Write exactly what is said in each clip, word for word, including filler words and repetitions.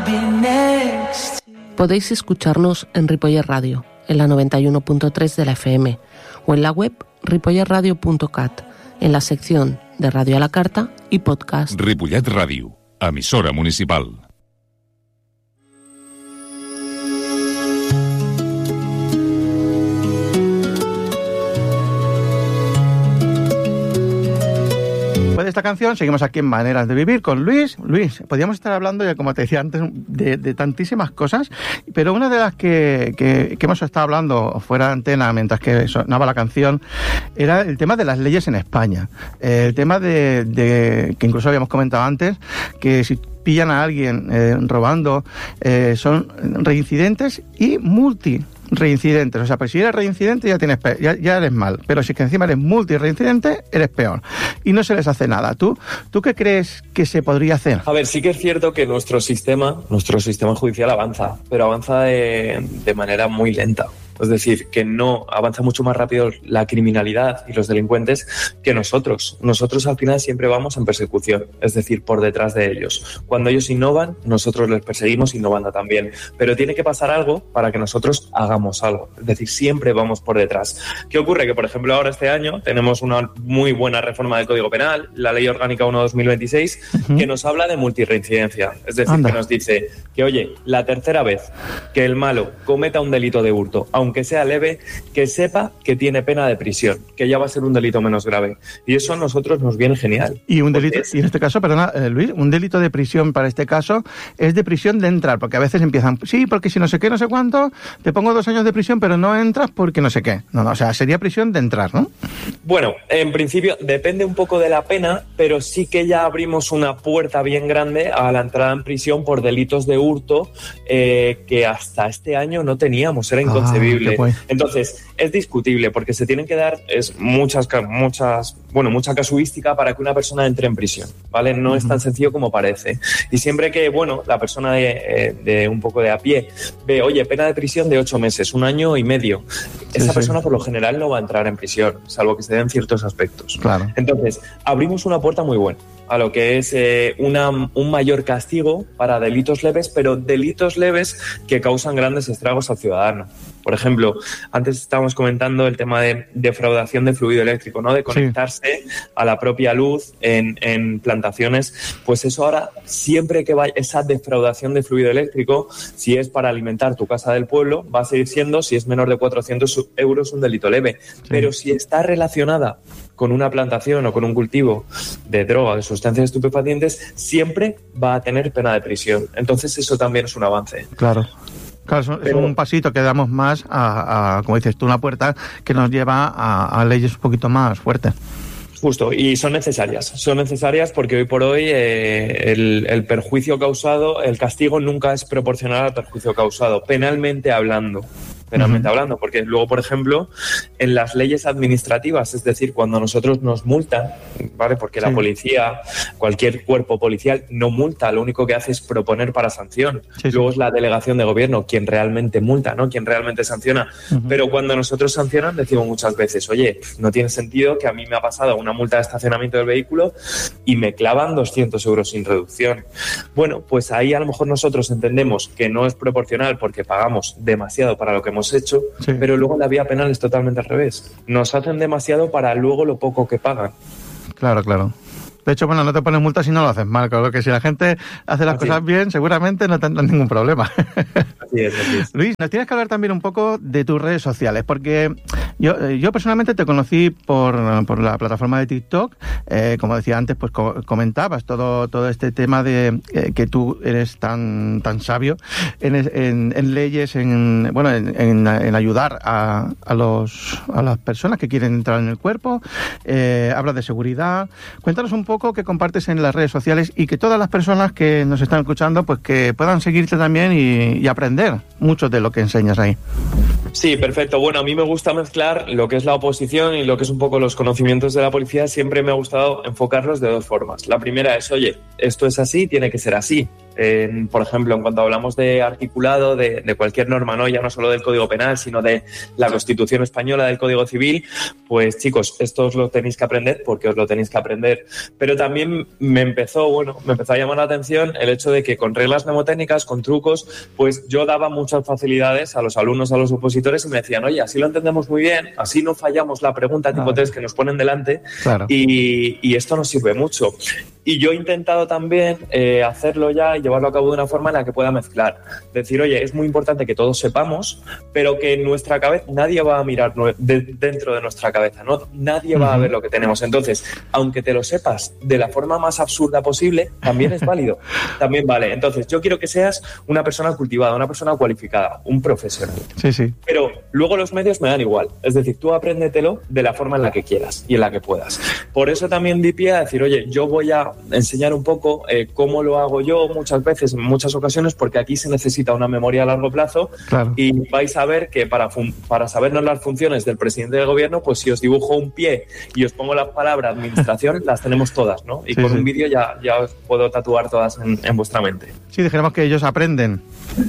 Podéis escucharnos en Ripollet Radio, en la noventa y uno punto tres de la F M, o en la web ripollet radio punto cat, en la sección de Radio a la Carta y podcast. Ripollet Radio, emissora municipal. Después de esta canción seguimos aquí en Maneras de Vivir con Luis. Luis, podríamos estar hablando, ya como te decía antes, de, de tantísimas cosas, pero una de las que, que, que hemos estado hablando fuera de antena mientras que sonaba la canción era el tema de las leyes en España. El tema de, de que incluso habíamos comentado antes, que si pillan a alguien eh, robando, eh, son reincidentes y multi reincidentes. O sea, pues si eres reincidente ya tienes pe- ya, ya eres mal, pero si es que encima eres multireincidente, eres peor. Y no se les hace nada. ¿Tú, ¿Tú qué crees que se podría hacer? A ver, sí que es cierto que nuestro sistema, nuestro sistema judicial avanza, pero avanza de, de manera muy lenta. Es decir, que no avanza mucho más rápido la criminalidad y los delincuentes que nosotros. Nosotros al final siempre vamos en persecución, es decir, por detrás de ellos. Cuando ellos innovan, nosotros les perseguimos innovando también. Pero tiene que pasar algo para que nosotros hagamos algo. Es decir, siempre vamos por detrás. ¿Qué ocurre? Que, por ejemplo, ahora este año tenemos una muy buena reforma del Código Penal, la Ley Orgánica uno barra dos mil veintiséis, uh-huh. que nos habla de multirreincidencia. Es decir, Anda. que nos dice que, oye, la tercera vez que el malo cometa un delito de hurto, aunque sea leve, que sepa que tiene pena de prisión, que ya va a ser un delito menos grave. Y eso a nosotros nos viene genial. Y un delito, es... y en este caso, perdona, eh, Luis, un delito de prisión para este caso es de prisión de entrar, porque a veces empiezan, sí, porque si no sé qué, no sé cuánto, te pongo dos años de prisión, pero no entras porque no sé qué. No, no, o sea, sería prisión de entrar, ¿no? Bueno, en principio depende un poco de la pena, pero sí que ya abrimos una puerta bien grande a la entrada en prisión por delitos de hurto eh, que hasta este año no teníamos, era inconcebible. Ah, entonces, es discutible porque se tienen que dar es muchas, muchas, bueno, mucha casuística para que una persona entre en prisión, ¿vale? No uh-huh. es tan sencillo como parece. Y siempre que, bueno, la persona de, de un poco de a pie ve, oye, pena de prisión de ocho meses, un año y medio, sí, esa sí. persona por lo general no va a entrar en prisión, salvo que se den ciertos aspectos. Claro. Entonces, abrimos una puerta muy buena a lo que es eh, una, un mayor castigo para delitos leves, pero delitos leves que causan grandes estragos al ciudadano. Por ejemplo, antes estábamos comentando el tema de defraudación de fluido eléctrico, ¿no? De conectarse sí. a la propia luz en, en plantaciones. Pues eso ahora, siempre que vaya esa defraudación de fluido eléctrico, si es para alimentar tu casa del pueblo, va a seguir siendo, si es menor de cuatrocientos euros, un delito leve. Sí. Pero si está relacionada con una plantación o con un cultivo de droga, de sustancias estupefacientes, siempre va a tener pena de prisión. Entonces eso también es un avance. Claro. Claro, es un, Pero, es un pasito que damos más a, a, como dices tú, una puerta que nos lleva a, a leyes un poquito más fuertes. Justo, y son necesarias, son necesarias porque hoy por hoy eh, el, el perjuicio causado, el castigo nunca es proporcional al perjuicio causado, penalmente hablando. penalmente uh-huh. hablando, porque luego, por ejemplo, en las leyes administrativas, es decir, cuando nosotros nos multan, ¿vale? Porque sí. la policía, cualquier cuerpo policial no multa, lo único que hace es proponer para sanción. Sí, luego sí. es la delegación de gobierno quien realmente multa, ¿no? Quien realmente sanciona. Uh-huh. Pero cuando nosotros sancionan, decimos muchas veces, oye, no tiene sentido que a mí me ha pasado una multa de estacionamiento del vehículo y me clavan doscientos euros sin reducción. Bueno, pues ahí a lo mejor nosotros entendemos que no es proporcional porque pagamos demasiado para lo que hemos hecho, sí. pero luego la vía penal es totalmente al revés. Nos hacen demasiado para luego lo poco que pagan. Claro, claro. De hecho, bueno, no te pones multa si no lo haces mal. Claro que si la gente hace las así cosas es. bien, seguramente no tendrán ningún problema. Así es, así es. Luis, nos tienes que hablar también un poco de tus redes sociales, porque yo, yo personalmente te conocí por, por la plataforma de TikTok. Eh, como decía antes, pues co- comentabas todo, todo este tema de eh, que tú eres tan, tan sabio en, en, en leyes, en bueno, en, en, en ayudar a, a, los, a las personas que quieren entrar en el cuerpo. Eh, hablas de seguridad. Cuéntanos un poco que compartes en las redes sociales y que todas las personas que nos están escuchando pues que puedan seguirte también y, y aprender mucho de lo que enseñas ahí. Sí, perfecto. Bueno, a mí me gusta mezclar lo que es la oposición y lo que es un poco los conocimientos de la policía. Siempre me ha gustado enfocarlos de dos formas. La primera es, oye, esto es así, tiene que ser así. En, por ejemplo, en cuanto hablamos de articulado de, de cualquier norma, ¿no? Ya no solo del Código Penal, sino de la Constitución Española, del Código Civil, pues chicos, esto os lo tenéis que aprender porque os lo tenéis que aprender. Pero también me empezó, bueno, me empezó a llamar la atención el hecho de que con reglas mnemotécnicas, con trucos, pues yo daba muchas facilidades a los alumnos, a los opositores y me decían, oye, así lo entendemos muy bien, así no fallamos la pregunta tipo test que nos ponen delante, claro. y, y esto nos sirve mucho. Y yo he intentado también eh, hacerlo ya y llevarlo a cabo de una forma en la que pueda mezclar. Decir, oye, es muy importante que todos sepamos, pero que en nuestra cabeza nadie va a mirar de, dentro de nuestra cabeza, ¿no? Nadie uh-huh. va a ver lo que tenemos. Entonces, aunque te lo sepas de la forma más absurda posible, también es válido. También vale. Entonces, yo quiero que seas una persona cultivada, una persona cualificada, un profesional. Sí, sí. Pero luego los medios me dan igual. Es decir, tú apréndetelo de la forma en la que quieras y en la que puedas. Por eso también di pie a decir, oye, yo voy a enseñar un poco eh, cómo lo hago yo muchas veces, en muchas ocasiones, porque aquí se necesita una memoria a largo plazo, claro. y vais a ver que para, fun- para sabernos las funciones del presidente del gobierno, pues si os dibujo un pie y os pongo la palabra administración, las tenemos todas, ¿no? Y sí, con sí. un vídeo ya, ya os puedo tatuar todas en, en vuestra mente. Sí, dijéramos que ellos aprenden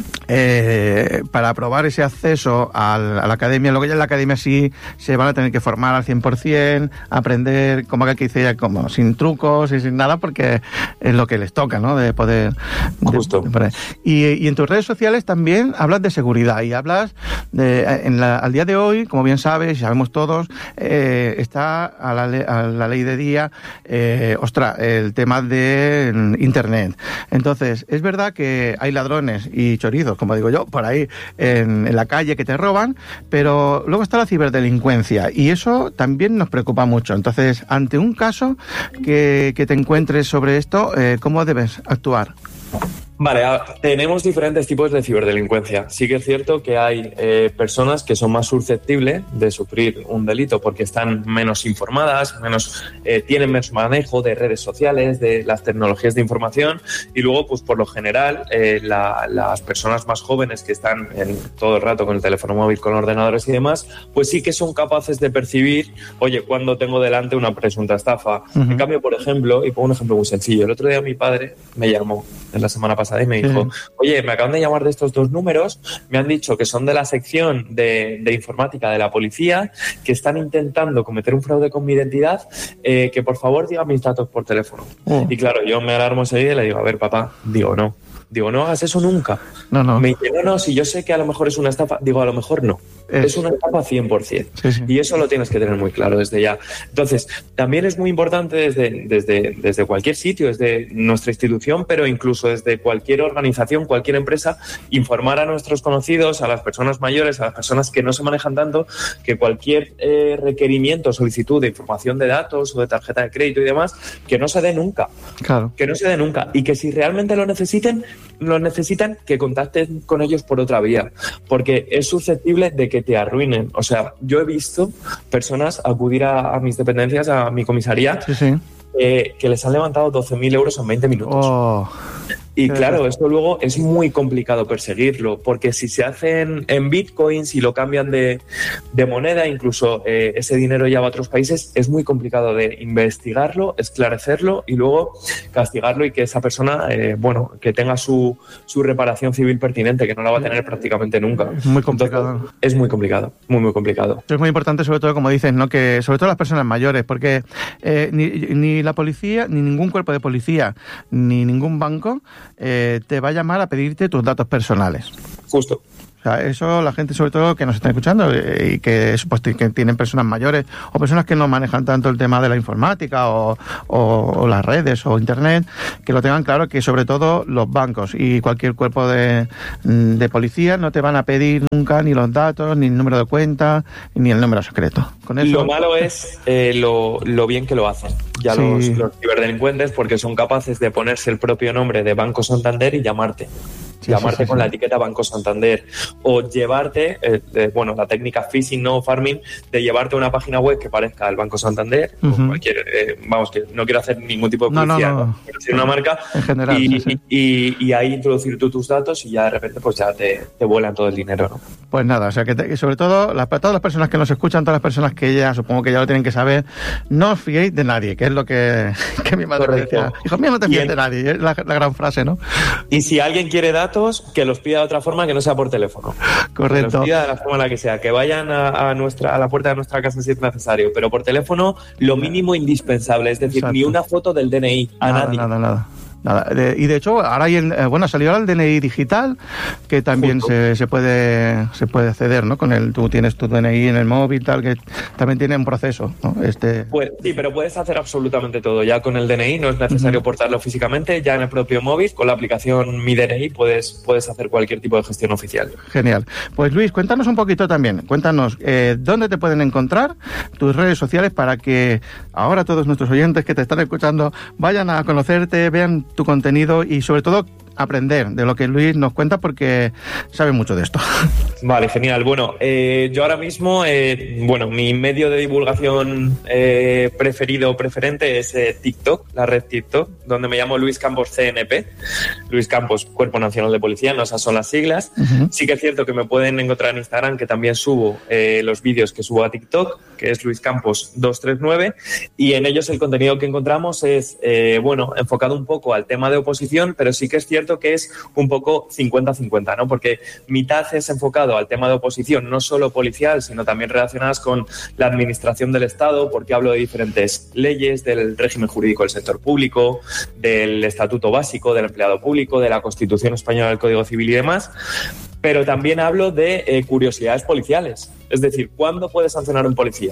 eh, para aprobar ese acceso al, a la academia. Luego ya en la academia sí se van a tener que formar al cien por ciento, aprender, como aquel que dice ya, como sin trucos y sin nada, porque es lo que les toca, ¿no? De poder... Justo. De, de y, y en tus redes sociales también hablas de seguridad y hablas de... En la, al día de hoy, como bien sabes, y sabemos todos, eh, está a la, a la ley de día, eh, ostras, el tema de Internet. Entonces, es verdad que hay ladrones y chorizos, como digo yo, por ahí en, en la calle que te roban, pero luego está la ciberdelincuencia y eso también nos preocupa mucho. Entonces, ante un caso que, que te encuentres sobre esto, eh, ¿cómo debes actuar? Vale, a, tenemos diferentes tipos de ciberdelincuencia. Sí que es cierto que hay eh, personas que son más susceptibles de sufrir un delito porque están menos informadas, menos eh, tienen menos manejo de redes sociales, de las tecnologías de información, y luego, pues por lo general, eh, la, las personas más jóvenes que están en, todo el rato con el teléfono móvil, con ordenadores y demás, pues sí que son capaces de percibir, oye, cuando tengo delante una presunta estafa. Uh-huh. En cambio, por ejemplo, y pongo un ejemplo muy sencillo, el otro día mi padre me llamó en la semana pasada y me dijo, oye, me acaban de llamar de estos dos números, me han dicho que son de la sección de, de informática de la policía, que están intentando cometer un fraude con mi identidad, eh, que por favor diga mis datos por teléfono. Oh. Y claro, yo me alarmo enseguida y le digo, a ver, papá, digo, no. Digo, no hagas eso nunca. No, no. Me dice, no, no, si yo sé que a lo mejor es una estafa. Digo, a lo mejor no. Es, es una estafa cien por ciento. Sí, sí. Y eso lo tienes que tener muy claro desde ya. Entonces, también es muy importante desde, desde, desde cualquier sitio, desde nuestra institución, pero incluso desde cualquier organización, cualquier empresa, informar a nuestros conocidos, a las personas mayores, a las personas que no se manejan tanto, que cualquier eh, requerimiento, solicitud de información de datos o de tarjeta de crédito y demás, que no se dé nunca. Claro. Que no se dé nunca. Y que si realmente lo necesiten, lo necesitan, que contacten con ellos por otra vía, porque es susceptible de que te arruinen. O sea, yo he visto personas acudir a, a mis dependencias, a mi comisaría, sí, sí. Eh, que les han levantado doce mil euros en veinte minutos. Oh. Y claro, esto luego es muy complicado perseguirlo, porque si se hacen en bitcoins y lo cambian de, de moneda, incluso eh, ese dinero ya va a otros países, es muy complicado de investigarlo, esclarecerlo y luego castigarlo y que esa persona, eh, bueno, que tenga su, su reparación civil pertinente, que no la va a tener prácticamente nunca. Es muy complicado. Entonces, es muy complicado, muy, muy complicado. Es muy importante, sobre todo, como dices, ¿no? Que sobre todo las personas mayores, porque eh, ni, ni la policía, ni ningún cuerpo de policía, ni ningún banco Eh, te va a llamar a pedirte tus datos personales. Justo. O sea, eso la gente, sobre todo, que nos está escuchando eh, y que, pues, que tienen personas mayores o personas que no manejan tanto el tema de la informática o, o, o las redes o internet, que lo tengan claro, que sobre todo los bancos y cualquier cuerpo de, de policía no te van a pedir nunca ni los datos, ni el número de cuenta, ni el número secreto. Con eso... Lo malo es eh, lo, lo bien que lo hacen ya sí. los, los ciberdelincuentes, porque son capaces de ponerse el propio nombre de Banco Santander y llamarte. Sí, Sí, llamarte sí, sí, con sí. la etiqueta Banco Santander o llevarte, eh, eh, bueno, la técnica phishing, no farming, de llevarte a una página web que parezca el Banco Santander Uh-huh. o cualquier, eh, vamos, que no quiero hacer ningún tipo de No, no, publicidad, no. ¿no? Quiero decir una marca En general, y, sí, sí. Y, y ahí introducir tú tus datos y ya de repente pues ya te, te vuelan todo el dinero, ¿no? Pues nada, o sea que, te, que sobre todo, las, para todas las personas que nos escuchan, todas las personas que ya, supongo que ya lo tienen que saber, no os fiéis de nadie, que es lo que, que mi madre Correcto. decía. Hijo mío, no te fíes en, de nadie, es la, la gran frase, ¿no? Y si alguien quiere datos, que los pida de otra forma que no sea por teléfono. Correcto. Que los pida de la forma en la que sea, que vayan a, a, nuestra, a la puerta de nuestra casa si es necesario, pero por teléfono lo mínimo indispensable, es decir, Exacto. ni una foto del D N I a Nada, nadie. nada, nada. Nada. De, y de hecho, ahora hay el, eh, bueno, ha salido ahora el D N I digital, que también se, se puede se puede acceder, ¿no? Con el, tú tienes tu D N I en el móvil, tal, que también tiene un proceso, ¿no? Este... Pues, sí, pero puedes hacer absolutamente todo. Ya con el D N I no es necesario uh-huh. portarlo físicamente, ya en el propio móvil, con la aplicación Mi D N I puedes, puedes hacer cualquier tipo de gestión oficial. Genial. Pues Luis, cuéntanos un poquito también, cuéntanos eh, dónde te pueden encontrar, tus redes sociales, para que ahora todos nuestros oyentes que te están escuchando vayan a conocerte, vean tu contenido y sobre todo aprender de lo que Luis nos cuenta, porque sabe mucho de esto. Vale, genial. Bueno, eh, yo ahora mismo, eh, bueno, mi medio de divulgación eh, preferido o preferente es eh, TikTok, la red TikTok, donde me llamo Luis Campos C N P, Luis Campos, Cuerpo Nacional de Policía, no, esas son las siglas. Uh-huh. Sí que es cierto que me pueden encontrar en Instagram, que también subo eh, los vídeos que subo a TikTok, que es Luis Campos dos tres nueve, y en ellos el contenido que encontramos es, eh, bueno, enfocado un poco al tema de oposición, pero sí que es cierto que es un poco cincuenta cincuenta, ¿no? Porque mitad es enfocado al tema de oposición, no solo policial, sino también relacionadas con la administración del Estado, porque hablo de diferentes leyes, del régimen jurídico del sector público, del estatuto básico del empleado público, de la Constitución española, del Código Civil y demás. Pero también hablo de eh, curiosidades policiales. Es decir, ¿cuándo puede sancionar un policía?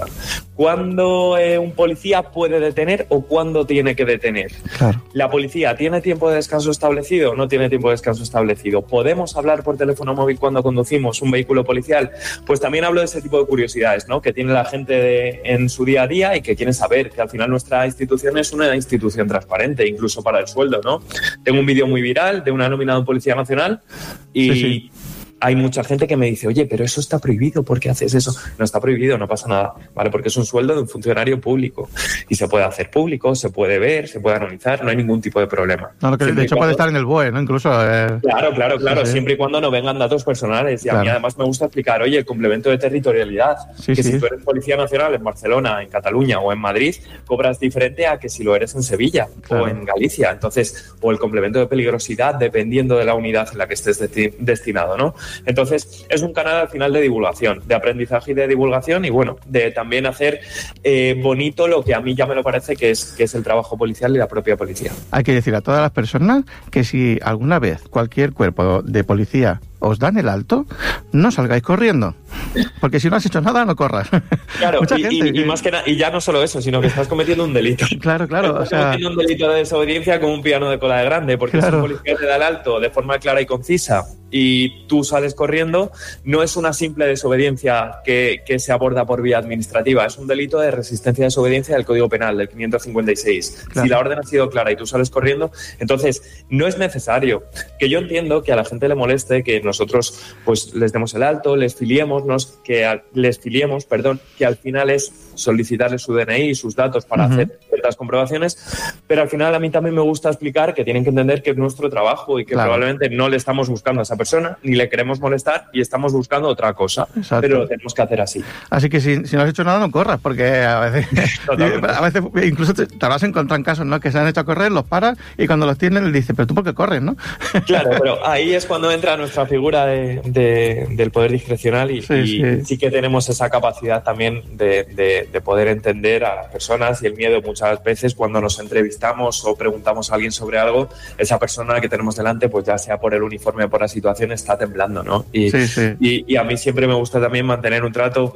¿Cuándo eh, un policía puede detener o cuándo tiene que detener? Claro. ¿La policía tiene tiempo de descanso establecido o no tiene tiempo de descanso establecido? ¿Podemos hablar por teléfono móvil cuando conducimos un vehículo policial? Pues también hablo de ese tipo de curiosidades, ¿no? Que tiene la gente de, en su día a día y que quieren saber que al final nuestra institución es una institución transparente, incluso para el sueldo, ¿no? Tengo un vídeo muy viral de una nómina de un policía nacional y... Sí, sí. Hay mucha gente que me dice, oye, pero eso está prohibido, ¿por qué haces eso? No está prohibido, no pasa nada, ¿vale? Porque es un sueldo de un funcionario público y se puede hacer público, se puede ver, se puede analizar, no hay ningún tipo de problema. No, lo que de hecho cuando... puede estar en el B O E, ¿no? Incluso... Eh... Claro, claro, claro, sí, sí. Siempre y cuando no vengan datos personales. Y claro. A mí además me gusta explicar, oye, el complemento de territorialidad, sí, que sí. Si tú eres policía nacional en Barcelona, en Cataluña o en Madrid, cobras diferente a que si lo eres en Sevilla claro. o en Galicia. Entonces, o el complemento de peligrosidad, dependiendo de la unidad en la que estés de- destinado, ¿no? Entonces, es un canal al final de divulgación, de aprendizaje y de divulgación y, bueno, de también hacer eh, bonito lo que a mí ya me lo parece que es, que es el trabajo policial y la propia policía. Hay que decir a todas las personas que si alguna vez cualquier cuerpo de policía os dan el alto, no salgáis corriendo, porque si no has hecho nada, no corras. Claro, Mucha y, gente y, que... y más que nada, y ya no solo eso, sino que estás cometiendo un delito. Claro, claro. Estás o sea... cometiendo un delito de desobediencia como un piano de cola de grande, porque claro. Si un policía te da el alto de forma clara y concisa y tú sales corriendo, no es una simple desobediencia que, que se aborda por vía administrativa, es un delito de resistencia a desobediencia del Código Penal, del quinientos cincuenta y seis. Claro. Si la orden ha sido clara y tú sales corriendo, entonces no es necesario. Que yo entiendo que a la gente le moleste que nosotros pues les demos el alto, les filiemos, nos, que a, les filiemos, perdón, que al final es solicitarles su D N I y sus datos para uh-huh. hacer ciertas comprobaciones, pero al final a mí también me gusta explicar que tienen que entender que es nuestro trabajo y que claro. probablemente no le estamos buscando a esa persona, ni le queremos molestar y estamos buscando otra cosa. Exacto. Pero lo tenemos que hacer así. Así que si, si no has hecho nada, no corras, porque a veces, a veces incluso te, te vas a encontrar en casos, ¿no? Que se han hecho a correr, los paras y cuando los tienen le dices, pero tú ¿por qué corres, no? Claro, pero ahí es cuando entra nuestra figura de, de, del poder discrecional y sí, y sí. sí que tenemos esa capacidad también de, de, de poder entender a las personas y el miedo muchas veces cuando nos entrevistamos o preguntamos a alguien sobre algo, esa persona que tenemos delante, pues ya sea por el uniforme o por la situación, está temblando, ¿no? Y, sí, sí. y, y a mí siempre me gusta también mantener un trato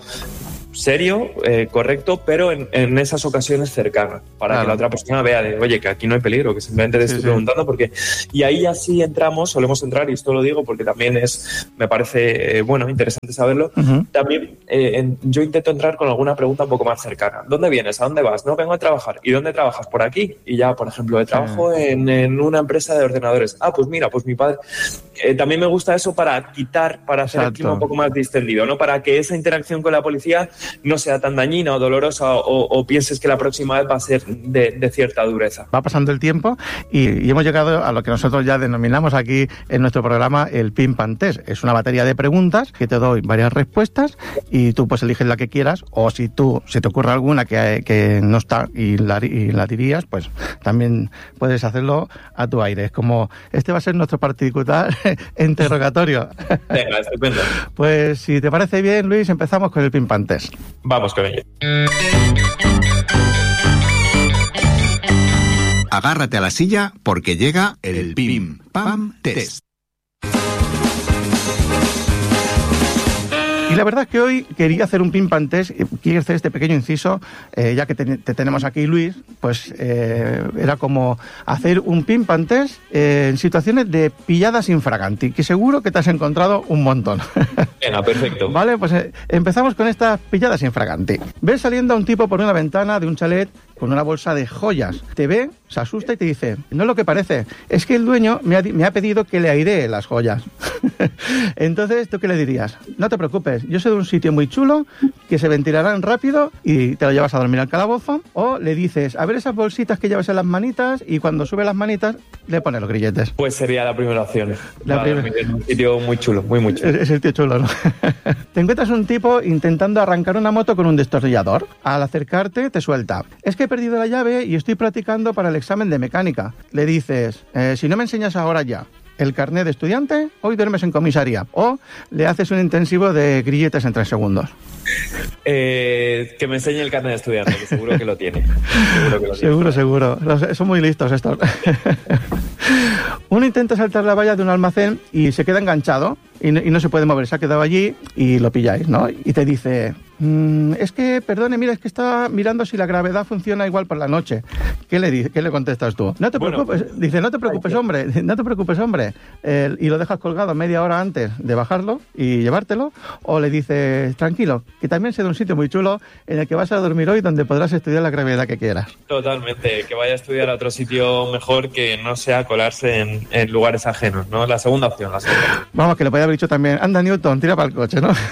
serio, eh, correcto, pero en, en esas ocasiones cercanas, para claro. que la otra persona vea de, oye, que aquí no hay peligro, que simplemente te sí, estoy sí. preguntando, porque y ahí así entramos, solemos entrar, y esto lo digo porque también es, me parece, eh, bueno, interesante saberlo, uh-huh. también eh, en, yo intento entrar con alguna pregunta un poco más cercana. ¿Dónde vienes? ¿A dónde vas? No, vengo a trabajar. ¿Y dónde trabajas? Por aquí. Y ya, por ejemplo, trabajo uh-huh. en, en una empresa de ordenadores. Ah, pues mira, pues mi padre... eh, también me gusta eso para quitar, para hacer Exacto. el clima un poco más distendido, ¿no? Para que esa interacción con la policía no sea tan dañina o dolorosa o, o pienses que la próxima vez va a ser de, de cierta dureza. Va pasando el tiempo y, y hemos llegado a lo que nosotros ya denominamos aquí en nuestro programa el Pin Pan Test. Es una batería de preguntas que te doy varias respuestas y tú pues eliges la que quieras, o si tú se te ocurre alguna que, que no está y la, y la dirías, pues también puedes hacerlo a tu aire. Es como, este va a ser nuestro particular interrogatorio. Venga, estupendo. Pues si te parece bien, Luis, empezamos con el Pin Pan Test. Vamos con ello. Agárrate a la silla porque llega el Pim Pam Test. Y la verdad es que hoy quería hacer un Pim Pam Test, quiero hacer este pequeño inciso, eh, ya que te, te tenemos aquí, Luis, pues eh, era como hacer un Pim Pam Test eh, en situaciones de pilladas infraganti, que seguro que te has encontrado un montón. Venga, perfecto. Vale, pues eh, empezamos con estas pilladas infraganti. Ves saliendo a un tipo por una ventana de un chalet con una bolsa de joyas. Te ve, se asusta y te dice, no es lo que parece, es que el dueño me ha, me ha pedido que le airee las joyas. Entonces, ¿tú qué le dirías? No te preocupes, yo sé de un sitio muy chulo que se ventilarán rápido y te lo llevas a dormir al calabozo. O le dices, a ver esas bolsitas que llevas en las manitas, y cuando sube las manitas le pones los grilletes. Pues sería la primera opción. La primera. Es un sitio muy chulo, muy, muy chulo. Es, es el tío chulo, ¿no? Te encuentras un tipo intentando arrancar una moto con un destornillador. Al acercarte te suelta, es que he perdido la llave y estoy practicando para el examen de mecánica. Le dices, eh, si no me enseñas ahora ya el carnet de estudiante, hoy duermes en comisaría. O le haces un intensivo de grilletes en tres segundos. Eh, que me enseñe el carnet de estudiante, que seguro que lo tiene. Seguro, que lo seguro, tiene. seguro. Los, son muy listos estos. Uno intenta saltar la valla de un almacén y se queda enganchado y no, y no se puede mover. Se ha quedado allí y lo pilláis, ¿no? Y te dice, mmm, es que, perdone, mira, es que estaba mirando si la gravedad funciona igual por la noche. ¿Qué le, dice, qué le contestas tú? No te bueno, preocupes. Dice, no te preocupes, hombre. No te preocupes, hombre. Eh, y lo dejas colgado media hora antes de bajarlo y llevártelo. O le dices, tranquilo, que también sé de un sitio muy chulo en el que vas a dormir hoy donde podrás estudiar la gravedad que quieras. Totalmente. Que vaya a estudiar a otro sitio mejor que no sea colarse en, en lugares ajenos, ¿no? La segunda opción, la segunda. Vamos, que le podía haber dicho también, anda Newton, tira para el coche, ¿no?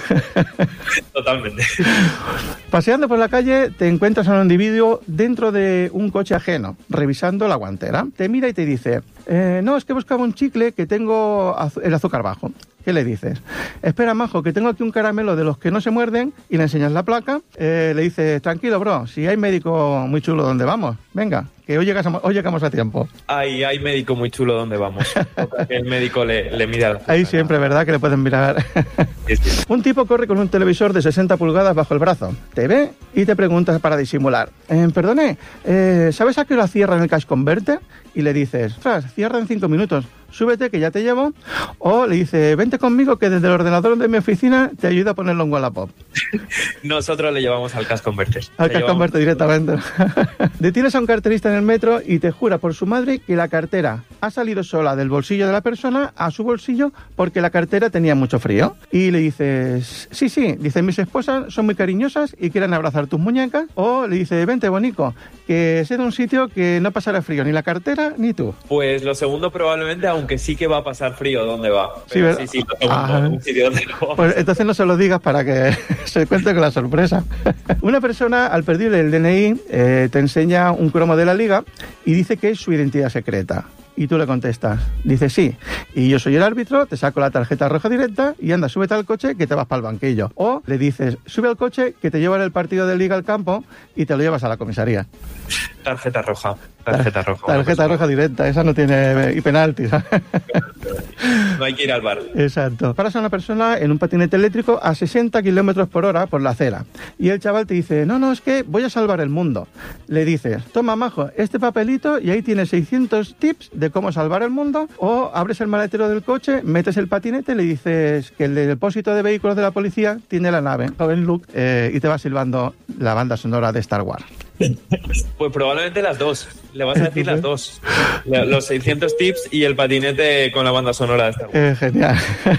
Totalmente. Paseando por la calle te encuentras a un individuo dentro de un coche ajeno, revisando la guantera. Te mira y te dice, eh, no, es que buscaba un chicle que tengo az- el azúcar bajo. ¿Qué le dices? Espera, majo, que tengo aquí un caramelo de los que no se muerden, y le enseñas la placa. Eh, le dices, tranquilo, bro, si hay médico muy chulo donde vamos, venga, que hoy llegamos, hoy llegamos a tiempo. Hay, hay médico muy chulo donde vamos. El médico le, le mira la Ahí siempre, ¿verdad? Que le pueden mirar. Sí, sí. Un tipo corre con un televisor de sesenta pulgadas bajo el brazo. Te ve y te pregunta para disimular. Eh, perdone, eh, ¿sabes a qué hora cierran el Cash Converter? Y le dices, ostras, cierra en cinco minutos. Súbete que ya te llevo. O le dice, vente conmigo que desde el ordenador de mi oficina te ayuda a ponerlo en Wallapop. Nosotros le llevamos al Cash Converter. Al Cash Converter directamente. Detienes a un carterista en el metro y te jura por su madre que la cartera ha salido sola del bolsillo de la persona a su bolsillo porque la cartera tenía mucho frío. Y le dices, sí, sí, dice, mis esposas son muy cariñosas y quieren abrazar tus muñecas. O le dice, vente, bonico, que sé de un sitio que no pasará frío ni la cartera ni tú. Pues lo segundo probablemente, aunque sí que va a pasar frío donde va. Pero sí, sí, sí, lo segundo, ah, un sitio donde no va. Pues entonces no se lo digas para que se cuente con la sorpresa. Una persona, al perder el D N I, eh, te enseña un cromo de la liga y dice que es su identidad secreta. Y tú le contestas, dice sí, y yo soy el árbitro, te saco la tarjeta roja directa y anda, súbete al coche que te vas para el banquillo. O le dices, sube al coche que te llevan el partido de liga al campo y te lo llevas a la comisaría. Tarjeta roja, tarjeta roja. Tarjeta roja directa, esa no tiene y penalti. No hay que ir al bar. Exacto. Paras a una persona en un patinete eléctrico a sesenta kilómetros por hora por la acera y el chaval te dice, no, no, es que voy a salvar el mundo. Le dices, toma, majo, este papelito y ahí tienes seiscientos tips de cómo salvar el mundo. O abres el maletero del coche, metes el patinete, le dices que el depósito de vehículos de la policía tiene la nave, joven Luke, eh, y te va silbando la banda sonora de Star Wars. Pues probablemente las dos. Le vas a decir las dos. Los seiscientos tips y el patinete con la banda sonora de Star Wars. Eh, genial.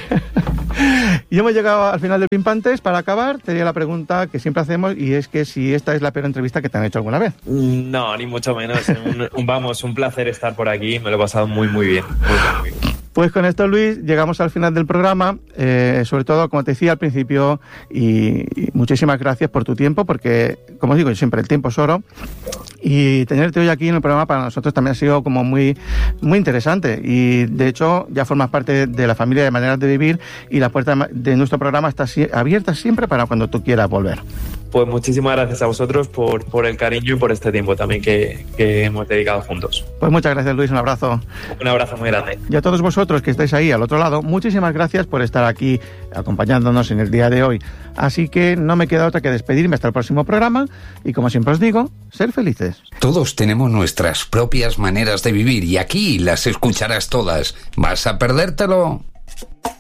Y hemos llegado al final del Pim Pam Test. Para acabar, te haría la pregunta que siempre hacemos, y es que si esta es la peor entrevista que te han hecho alguna vez. No, ni mucho menos. Un, un, vamos, un placer estar por aquí. Me lo he pasado muy, muy bien. Muy, muy bien. Pues con esto, Luis, llegamos al final del programa. Eh, sobre todo, como te decía al principio, y, y muchísimas gracias por tu tiempo, porque, como digo, siempre el tiempo es oro. Y tenerte hoy aquí en el programa para nosotros también ha sido como muy, muy interesante. Y de hecho, ya formas parte de la familia de Maneras de Vivir y la puerta de nuestro programa está abierta siempre para cuando tú quieras volver. Pues muchísimas gracias a vosotros por, por el cariño y por este tiempo también que, que hemos dedicado juntos. Pues muchas gracias, Luis, un abrazo. Un abrazo muy grande. Y a todos vosotros que estáis ahí al otro lado, muchísimas gracias por estar aquí acompañándonos en el día de hoy. Así que no me queda otra que despedirme hasta el próximo programa y, como siempre os digo, ser felices. Todos tenemos nuestras propias maneras de vivir y aquí las escucharás todas. ¿Vas a perdértelo?